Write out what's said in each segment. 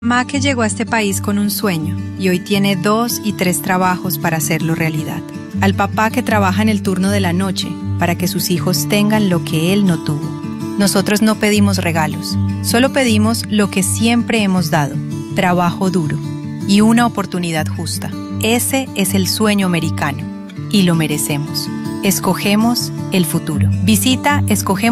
Mamá que llegó a este país con un sueño y hoy tiene 2 y 3 trabajos para hacerlo realidad. Al papá que trabaja en el turno de la noche para que sus hijos tengan lo que él no tuvo. Nosotros no pedimos regalos, solo pedimos lo que siempre hemos dado, trabajo duro y una oportunidad justa. Ese es el sueño americano y lo merecemos. Escogemos el futuro. Visita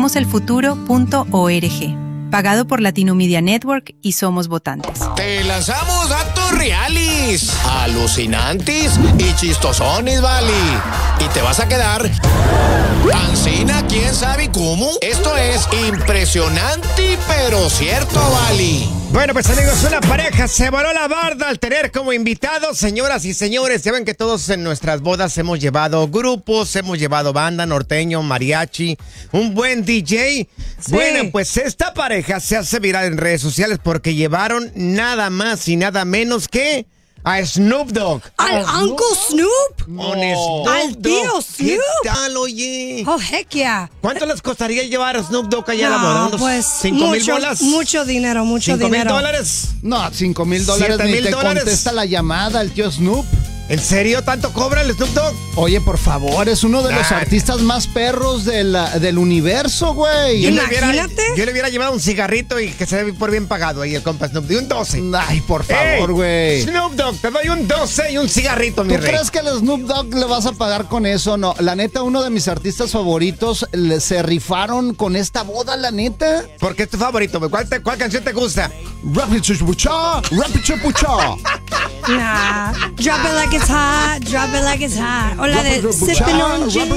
escogemoselfuturo.org. Pagado por Latino Media Network y Somos Votantes. Te lanzamos datos reales, alucinantes y chistosones, vale. Y te vas a quedar ancina, quién sabe cómo. Esto es impresionante, pero cierto, vale. Bueno, pues amigos, una pareja se voló la barda al tener como invitados, señoras y señores. Ya ven que todos en nuestras bodas hemos llevado grupos, hemos llevado banda, norteño, mariachi, un buen DJ. Sí. Bueno, pues esta pareja se hace viral en redes sociales porque llevaron nada más y nada menos que a Snoop Dogg. ¿Al Uncle Snoop? No. ¿Al tío Snoop? ¿Qué tal, oye? Oh, heck yeah. ¿Cuánto les costaría llevar a Snoop Dogg allá a la boda? ¿Unos pues 5,000 bolas? Mucho dinero, mucho dinero. $5,000. No, $5,000 ni te contesta la llamada el tío Snoop. ¿En serio tanto cobra el Snoop Dogg? Oye, por favor, es uno de los artistas más perros del universo, güey. Imagínate. Yo le hubiera llevado un cigarrito y que se ve por bien pagado ahí el compa Snoop Dogg. Un 12. Ay, por favor, güey. Snoop Dogg, te doy un 12 y un cigarrito, mi rey. ¿Tú crees que al Snoop Dogg le vas a pagar con eso? No, la neta, uno de mis artistas favoritos se rifaron con esta boda, la neta. ¿Por qué es tu favorito? ¿Cuál canción te gusta? Rapid Chupucha, Rapid Chupucha. Nah, drop it like it's hot, drop it like it's hot. O la de sipping on gin.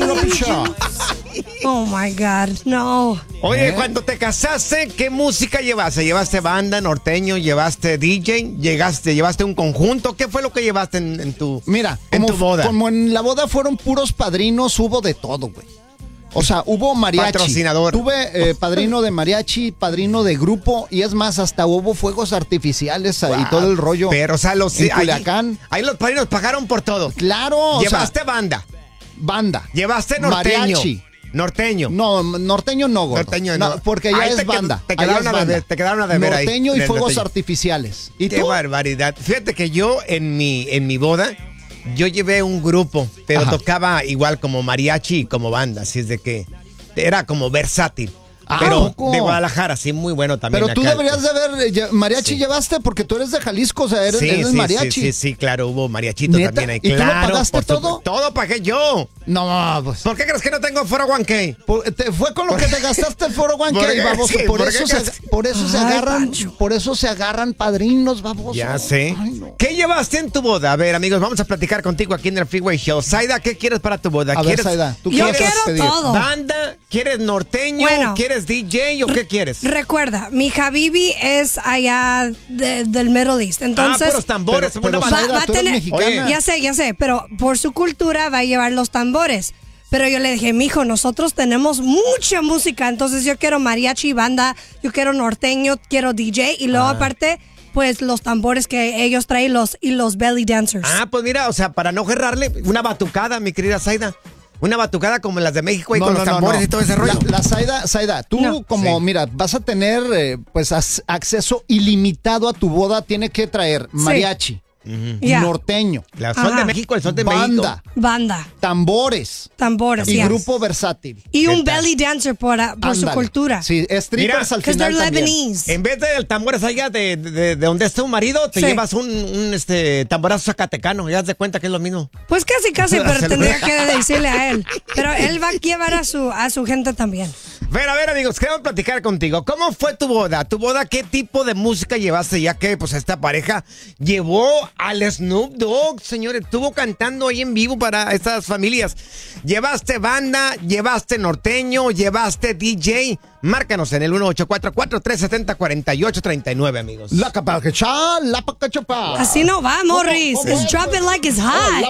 Oh my God, no. Oye, cuando te casaste, ¿qué música llevaste? ¿Llevaste banda, norteño? ¿Llevaste DJ? ¿Llevaste un conjunto? ¿Qué fue lo que llevaste en tu boda? Como en la boda fueron puros padrinos, hubo de todo, güey. O sea, hubo mariachi. Patrocinador. Tuve padrino de mariachi, padrino de grupo, y es más, hasta hubo fuegos artificiales y todo el rollo. Pero, o sea, en Culiacán. Ahí los padrinos pagaron por todo. Claro. Llevaste banda. Llevaste norteño. Mariachi. Norteño. No, norteño no, gordo. Norteño no. Porque ya es banda. Te quedaron a deber ahí. Norteño y fuegos artificiales. ¿Y qué barbaridad. Fíjate que yo en mi boda, yo llevé un grupo, pero tocaba igual como mariachi y como banda, así es de que era como versátil. Pero de Guadalajara, sí, muy bueno también. Pero tú deberías de haber, mariachi llevaste porque tú eres de Jalisco, o sea, eres mariachi. Sí, claro, hubo mariachito también ahí. ¿Y tú lo pagaste todo? Todo pagué yo. No, pues. ¿Por qué crees que no tengo 401k? Te fue con lo que te gastaste el 401k, baboso. Por eso se agarran padrinos, baboso. Ya sé. Ay, no. ¿Qué llevaste en tu boda? A ver, amigos, vamos a platicar contigo aquí en el Freeway Show. Zaida, ¿qué quieres para tu boda? A ver, Zaida, ¿tú yo qué quiero pedir? todo. ¿Banda? ¿Quieres norteño? Bueno, ¿Quieres DJ o qué quieres? Recuerda, mi Habibi es allá del Middle East. Entonces, puros tambores. Pero Zaida, va a tú eres tener, mexicana. ya sé, pero por su cultura va a llevar los tambores. Pero yo le dije, mijo, nosotros tenemos mucha música, entonces yo quiero mariachi, banda, yo quiero norteño, quiero DJ, y luego aparte, pues los tambores que ellos traen y los belly dancers. Pues mira, o sea, para no gerrarle, una batucada, mi querida Zaida. Una batucada como las de México y con los tambores y todo ese rollo. La Zaida, tú mira, vas a tener pues acceso ilimitado a tu boda, tiene que traer mariachi. Norteño, el sol de México, el sol de México, banda, tambores y grupo versátil y un belly dancer por su cultura. Sí, strippers al final también. Lebanese. En vez del tambor allá de donde está un marido, te llevas un tamborazo zacatecano, ya te cuenta que es lo mismo. Pues casi, pero tendría que decirle a él. Pero él va a llevar a su gente también. A ver, amigos, queremos platicar contigo. ¿Cómo fue tu boda? ¿Qué tipo de música llevaste? Ya que, pues, esta pareja llevó al Snoop Dogg, señores. Estuvo cantando ahí en vivo para estas familias. ¿Llevaste banda? ¿Llevaste norteño? ¿Llevaste DJ? Márcanos en el 1844-370-4839, amigos. La capacha, la pacachopa. Así no va, Morris. It's drop it like it's hot.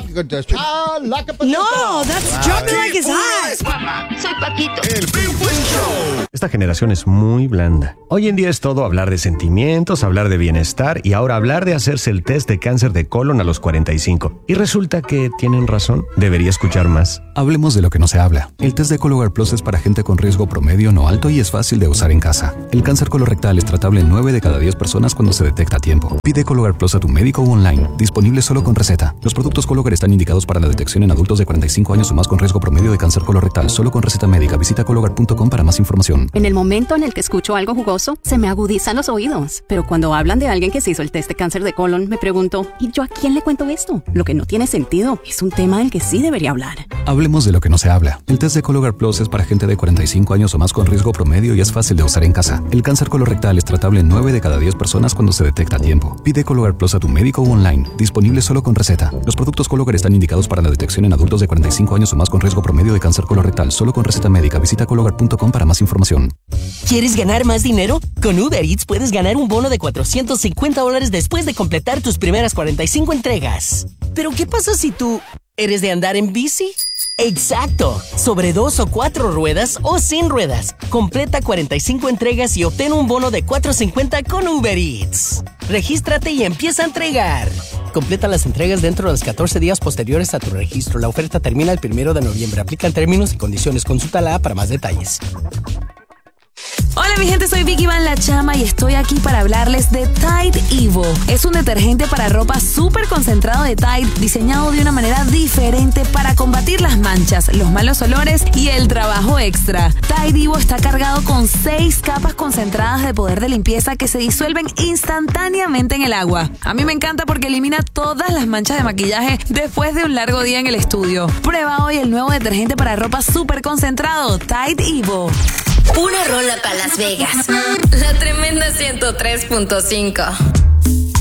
No, that's drop it like it's hot. Soy Paquito. El Freeway Show. Esta generación es muy blanda. Hoy en día es todo hablar de sentimientos, hablar de bienestar y ahora hablar de hacerse el test de cáncer de colon a los 45. Y resulta que tienen razón. Debería escuchar más. Hablemos de lo que no se habla. El test de Cologuard Plus es para gente con riesgo promedio no alto y es fácil de usar en casa. El cáncer colorectal es tratable en 9 de cada 10 personas cuando se detecta a tiempo. Pide Cologuard Plus a tu médico o online. Disponible solo con receta. Los productos Cologuard están indicados para la detección en adultos de 45 años o más con riesgo promedio de cáncer colorectal. Solo con receta médica. Visita Cologuard.com para más información. En el momento en el que escucho algo jugoso, se me agudizan los oídos. Pero cuando hablan de alguien que se hizo el test de cáncer de colon, me pregunto, ¿y yo a quién le cuento esto? Lo que no tiene sentido. Es un tema del que sí debería hablar. Hablemos de lo que no se habla. El test de Cologuard Plus es para gente de 45 años o más con riesgo promedio y es fácil de usar en casa. El cáncer colorectal es tratable en 9 de cada 10 personas cuando se detecta a tiempo. Pide Cologuard Plus a tu médico o online. Disponible solo con receta. Los productos Cologuard están indicados para la detección en adultos de 45 años o más con riesgo promedio de cáncer colorectal. Solo con receta médica. Visita Cologuard.com para más información. ¿Quieres ganar más dinero? Con Uber Eats puedes ganar un bono de $450 después de completar tus primeras 45 entregas. ¿Pero qué pasa si tú eres de andar en bici? ¡Exacto! Sobre 2 o 4 ruedas o sin ruedas. Completa 45 entregas y obtén un bono de $450 con Uber Eats. Regístrate y empieza a entregar. Completa las entregas dentro de los 14 días posteriores a tu registro. La oferta termina el 1 de noviembre. Aplican términos y condiciones. Consulta la app para más detalles. Hola mi gente, soy Vicky Van La Chama y estoy aquí para hablarles de Tide Evo. Es un detergente para ropa súper concentrado de Tide, diseñado de una manera diferente para combatir las manchas, los malos olores y el trabajo extra. Tide Evo está cargado con 6 capas concentradas de poder de limpieza que se disuelven instantáneamente en el agua. A mí me encanta porque elimina todas las manchas de maquillaje después de un largo día en el estudio. Prueba hoy el nuevo detergente para ropa súper concentrado, Tide Evo. Una rola para Las Vegas. La tremenda 103.5.